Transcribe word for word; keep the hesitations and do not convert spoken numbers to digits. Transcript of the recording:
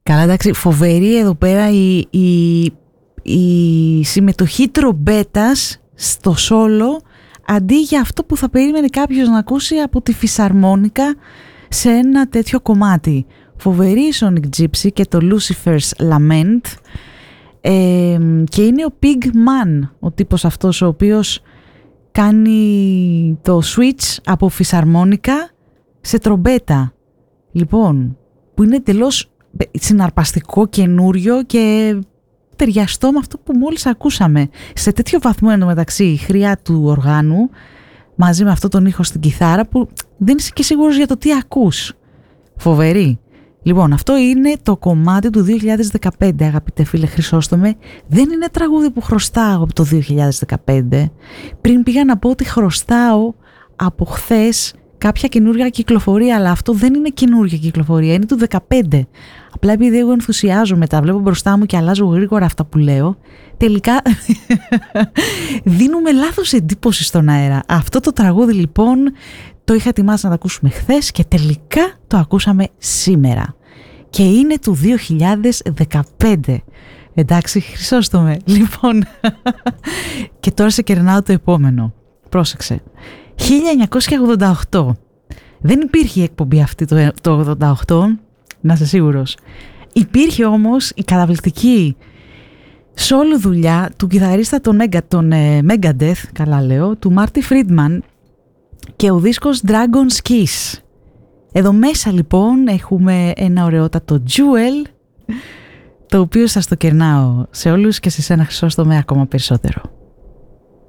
Καλά, εντάξει, φοβερή εδώ πέρα η, η, η συμμετοχή τρομπέτας στο σόλο, αντί για αυτό που θα περίμενε κάποιος να ακούσει από τη φυσαρμόνικα σε ένα τέτοιο κομμάτι. Φοβερή η Sonic Gypsy και το Lucifer's Lament, ε, και είναι ο Pig Man, ο τύπος αυτός ο οποίος κάνει το switch από φυσαρμόνικα σε τρομπέτα. Λοιπόν, που είναι τελώς συναρπαστικό, καινούριο και ταιριαστό με αυτό που μόλις ακούσαμε. Σε τέτοιο βαθμό εντωμεταξύ η χρειά του οργάνου μαζί με αυτό τον ήχο στην κιθάρα που δεν είσαι και σίγουρος για το τι ακούς. Φοβερή. Λοιπόν, αυτό είναι το κομμάτι του δύο χιλιάδες δεκαπέντε, αγαπητέ φίλε Χρυσόστομε. Δεν είναι τραγούδι που χρωστάω από το δύο χιλιάδες δεκαπέντε. Πριν πήγα να πω ότι χρωστάω από χθες κάποια καινούργια κυκλοφορία, αλλά αυτό δεν είναι καινούργια κυκλοφορία, είναι του δεκαπέντε. Απλά επειδή εγώ ενθουσιάζομαι, τα βλέπω μπροστά μου και αλλάζω γρήγορα αυτά που λέω, τελικά δίνουμε λάθος εντύπωση στον αέρα. Αυτό το τραγούδι λοιπόν το είχα ετοιμάσει να το ακούσουμε χθες και τελικά το ακούσαμε σήμερα. Και είναι του δύο χιλιάδες δεκαπέντε. Εντάξει, Χρυσόστομε. Λοιπόν, και τώρα σε κερνάω το επόμενο. Πρόσεξε. χίλια εννιακόσια ογδόντα οκτώ. Δεν υπήρχε η εκπομπή αυτή το, το ογδόντα οκτώ, να είσαι σίγουρος. Υπήρχε όμως η καταπληκτική solo δουλειά του κιθαρίστα των, των ε, Megadeth, καλά λέω, του Marty Friedman, και ο δίσκος Dragon's Kiss. Εδώ μέσα λοιπόν έχουμε ένα ωραιότατο Jewel, το οποίο σας το κερνάω σε όλους και σε σένα Χρυσόστομε ακόμα περισσότερο.